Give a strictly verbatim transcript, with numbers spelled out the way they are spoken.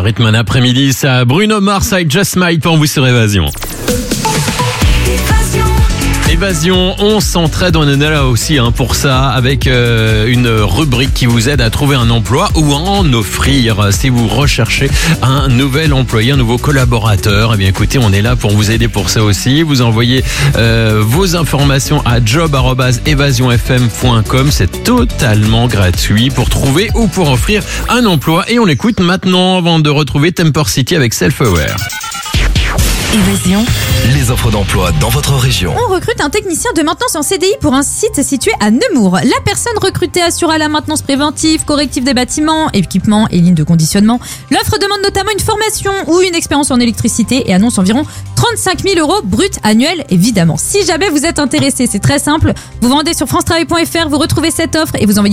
rythme un après-midi, ça. Bruno Mars avec Just Smile pour vous sur Évasion. Évasion, on s'entraide, on est là aussi hein, pour ça, avec euh, une rubrique qui vous aide à trouver un emploi ou à en offrir. Si vous recherchez un nouvel employé, un nouveau collaborateur, eh bien écoutez, on est là pour vous aider pour ça aussi. Vous envoyez euh, vos informations à job arobase évasion f m point com. C'est totalement gratuit pour trouver ou pour offrir un emploi. Et on l'écoute maintenant avant de retrouver Temper City avec Self-Aware. Évasion. Les offres d'emploi dans votre région. On recrute un technicien de maintenance en C D I pour un site situé à Nemours. La personne recrutée assurera la maintenance préventive, corrective des bâtiments, équipements et lignes de conditionnement. L'offre demande notamment une formation ou une expérience en électricité et annonce environ trente-cinq mille euros brut annuels, évidemment. Si jamais vous êtes intéressé, c'est très simple. Vous vendez sur france travail point f r, vous retrouvez cette offre et vous envoyez